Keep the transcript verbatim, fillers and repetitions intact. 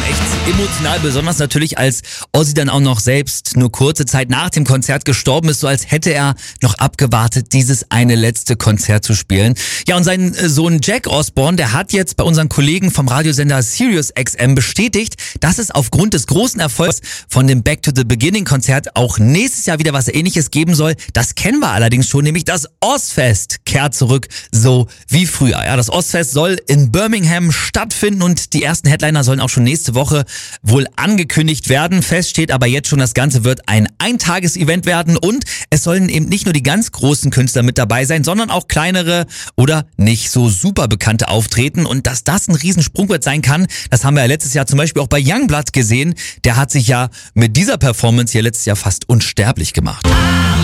echt emotional, besonders natürlich, als Ozzy dann auch noch selbst nur kurze Zeit nach dem Konzert gestorben ist, so als hätte er noch abgewartet, dieses eine letzte Konzert zu spielen. Ja, und sein Sohn Jack Osbourne, der hat jetzt bei unseren Kollegen vom Radiosender Sirius X M bestätigt, dass es aufgrund des großen Erfolgs von dem Back to the Beginning Konzert auch nächstes Jahr wieder was Ähnliches geben soll. Das kennen wir allerdings schon, nämlich das Ozzfest kehrt zurück, so wie früher. Ja, das Ozzfest soll in Birmingham stattfinden und die ersten Headliner sollen auch schon nächste Woche wohl angekündigt werden. Fest steht aber jetzt schon, das Ganze wird ein Eintages-Event werden und es sollen eben nicht nur die ganz großen Künstler mit dabei sein, sondern auch kleinere oder nicht so super bekannte auftreten. Und dass das ein Riesensprung wird sein kann, das haben wir ja letztes Jahr zum Beispiel auch bei Youngblood gesehen. Der hat sich ja mit dieser Performance hier letztes Jahr fast unsterblich gemacht.